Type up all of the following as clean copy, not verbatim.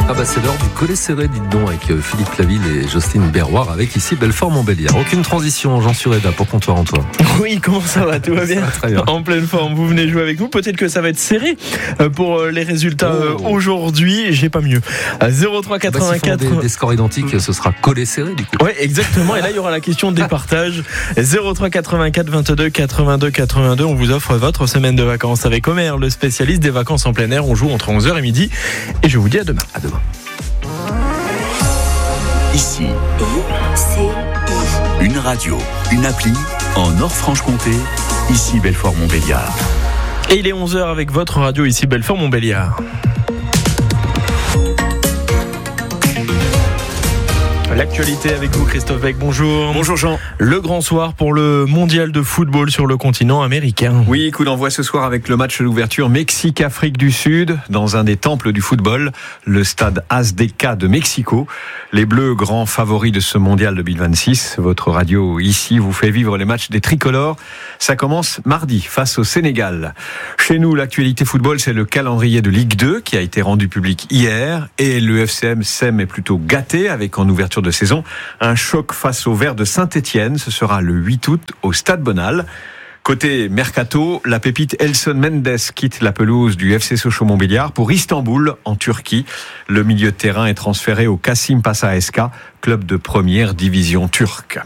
Ah bah c'est l'heure du collet serré, dites donc, avec Philippe Laville et Jocelyne Berroir, avec ici Belfort-Montbéliard. Aucune transition, Jean Sureda pour Comptoir Antoine. Oui, comment ça va? Tout va bien? Très bien. En pleine forme, vous venez jouer avec nous. Peut-être que ça va être serré pour les résultats aujourd'hui. J'ai pas mieux. 03 84. Des scores identiques, ce sera collet serré du coup. Oui, exactement. Et là, il y aura la question des partages. 03 84 22 82 82. On vous offre votre semaine de vacances avec Omer, le spécialiste des vacances en plein air. On joue entre 11h et midi. Et je vous dis à demain. À demain. Ici, une radio, une appli en Nord-Franche-Comté, ici Belfort-Montbéliard. Et il est 11h avec votre radio ici Belfort-Montbéliard. L'actualité avec vous, Christophe Beck, bonjour. Bonjour Jean. Le grand soir pour le mondial de football sur le continent américain. Oui, coup d'envoi ce soir avec le match d'ouverture Mexique-Afrique du Sud dans un des temples du football, le stade Azteca de Mexico. Les Bleus, grands favoris de ce mondial 2026. Votre radio ici vous fait vivre les matchs des tricolores. Ça commence mardi face au Sénégal. Chez nous, l'actualité football, c'est le calendrier de Ligue 2 qui a été rendu public hier. Et le FCM SEM est plutôt gâté avec en ouverture de saison un choc face au Verts de Saint-Étienne. Ce sera le 8 août au Stade Bonal. Côté Mercato, la pépite Elson Mendes quitte la pelouse du FC Sochaux-Montbéliard pour Istanbul, en Turquie. Le milieu de terrain est transféré au Kasım Paşa, club de première division turque.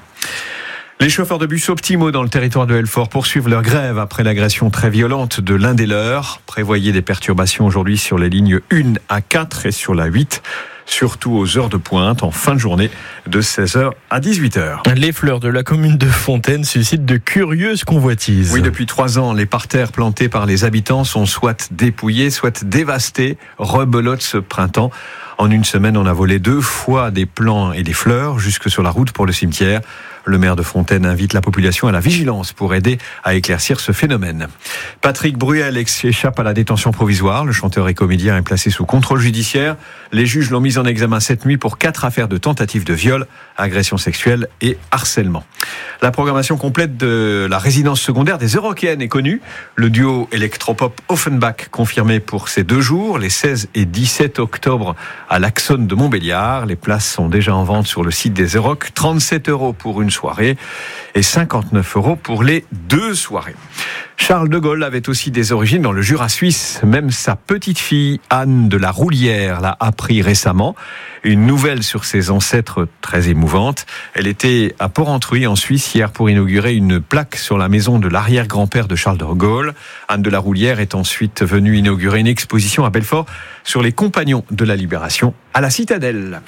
Les chauffeurs de bus Optimo dans le territoire de Helfort poursuivent leur grève après l'agression très violente de l'un des leurs. Prévoyez des perturbations aujourd'hui sur les lignes 1 à 4 et sur la 8. Surtout aux heures de pointe, en fin de journée, de 16h à 18h. Les fleurs de la commune de Fontaine suscitent de curieuses convoitises. Oui, depuis 3 ans, les parterres plantés par les habitants sont soit dépouillés, soit dévastés. Rebelote ce printemps. En une semaine, on a volé 2 fois des plants et des fleurs jusque sur la route pour le cimetière. Le maire de Fontaine invite la population à la vigilance pour aider à éclaircir ce phénomène. Patrick Bruel échappe à la détention provisoire. Le chanteur et comédien est placé sous contrôle judiciaire. Les juges l'ont mis en examen cette nuit pour 4 affaires de tentative de viol, agression sexuelle et harcèlement. La programmation complète de la résidence secondaire des Eurockéennes est connue. Le duo électropop Offenbach confirmé pour ces 2 jours, les 16 et 17 octobre à l'Axone de Montbéliard. Les places sont déjà en vente sur le site des Euroc. 37 € pour une soirée et 59 € pour les 2 soirées. Charles de Gaulle avait aussi des origines dans le Jura suisse. Même sa petite fille Anne de la Roulière l'a appris récemment. Une nouvelle sur ses ancêtres très émouvante. Elle était à Porrentruy en Suisse hier pour inaugurer une plaque sur la maison de l'arrière-grand-père de Charles de Gaulle. Anne de la Roulière est ensuite venue inaugurer une exposition à Belfort sur les compagnons de la Libération à la Citadelle.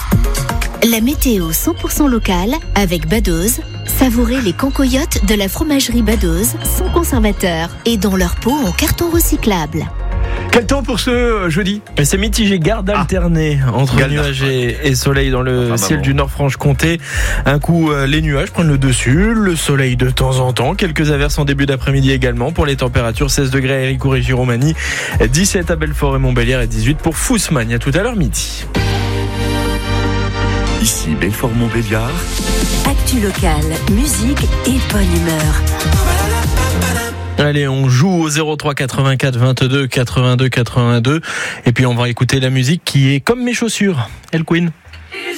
La météo 100% locale avec Badoz. Savourez les cancoyotes de la fromagerie Badoz, sans conservateur et dans leur pot en carton recyclable. Quel temps pour ce jeudi? C'est mitigé, garde alternée entre nuages et soleil dans le ciel du Nord-Franche-Comté. Un coup, les nuages prennent le dessus, le soleil de temps en temps, quelques averses en début d'après-midi également. Pour les températures, 16 degrés à Héricourt et Giromagny, 17 à Belfort et Montbéliard et 18 pour Fousmagne. À tout à l'heure midi. Ici Belfort-Montbéliard. Actu locale, musique et bonne humeur. Allez, on joue au 03 84 22 82 82. Et puis on va écouter la musique qui est comme mes chaussures. El Queen.